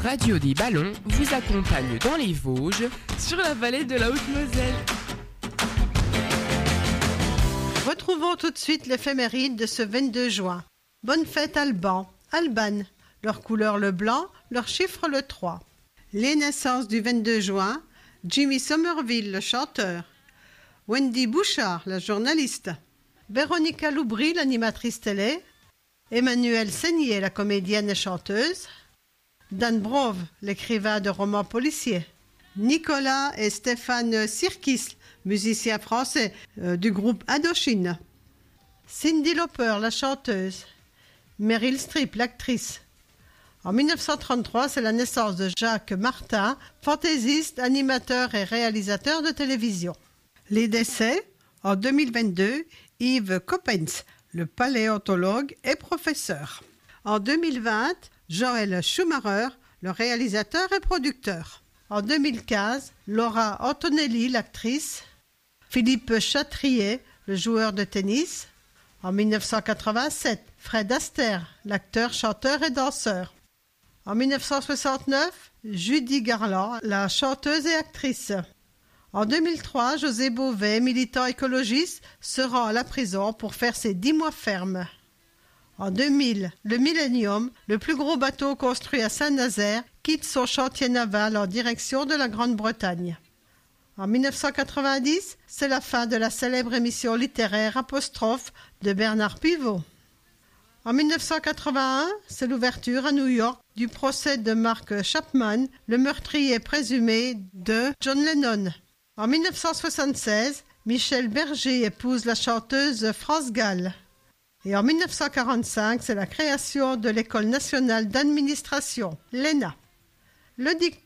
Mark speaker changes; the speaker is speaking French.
Speaker 1: radio des ballons vous accompagne dans les Vosges, sur la vallée de la Haute-Moselle.
Speaker 2: Retrouvons tout de suite l'éphéméride de ce 22 juin. Bonne fête Alban, Alban, leur couleur le blanc, leur chiffre le 3. Les naissances du 22 juin, Jimmy Somerville, le chanteur, Wendy Bouchard, la journaliste, Véronica Loubry, l'animatrice télé, Emmanuelle Seignier, la comédienne et chanteuse, Dan Brove, l'écrivain de romans policiers, Nicolas et Stéphane Sirkis, musiciens français du groupe Indochine, Cyndi Lauper, la chanteuse, Meryl Streep, l'actrice. En 1933, c'est la naissance de Jacques Martin, fantaisiste, animateur et réalisateur de télévision. Les décès, en 2022, Yves Coppens, le paléontologue et professeur. En 2020, Joël Schumacher, le réalisateur et producteur. En 2015, Laura Antonelli, l'actrice. Philippe Chatrier, le joueur de tennis. En 1987, Fred Astaire, l'acteur, chanteur et danseur. En 1969, Judy Garland, la chanteuse et actrice. En 2003, José Bové, militant écologiste, se rend à la prison pour faire ses 10 mois fermes. En 2000, le Millennium, le plus gros bateau construit à Saint-Nazaire, quitte son chantier naval en direction de la Grande-Bretagne. En 1990, c'est la fin de la célèbre émission littéraire Apostrophe de Bernard Pivot. En 1981, c'est l'ouverture à New York du procès de Mark Chapman, le meurtrier présumé de John Lennon. En 1976, Michel Berger épouse la chanteuse France Gall. Et en 1945, c'est la création de l'École nationale d'administration, l'ENA. Le